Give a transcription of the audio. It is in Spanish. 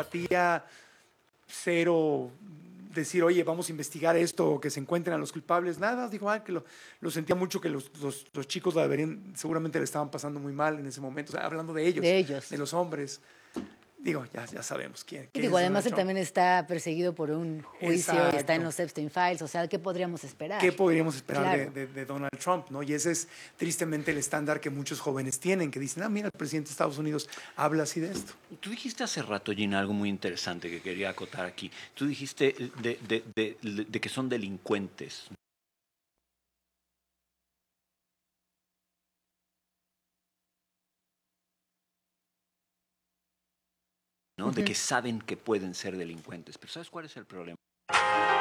empatía, cero decir, oye, vamos a investigar esto, o que se encuentren a los culpables, nada. Dijo, que lo sentía mucho, que los chicos seguramente le estaban pasando muy mal en ese momento, o sea, hablando de ellos, de los hombres. Digo, ya sabemos quién. Y digo, además él también está perseguido por un juicio. Exacto. Y está en los Epstein Files. O sea, ¿qué podríamos esperar? ¿Qué podríamos esperar de Donald Trump? ¿No? Y ese es tristemente el estándar que muchos jóvenes tienen, que dicen, mira, el presidente de Estados Unidos habla así de esto. Tú dijiste hace rato, Gina, algo muy interesante que quería acotar aquí. Tú dijiste de que son delincuentes. ¿No? De que saben que pueden ser delincuentes. Pero ¿sabes cuál es el problema?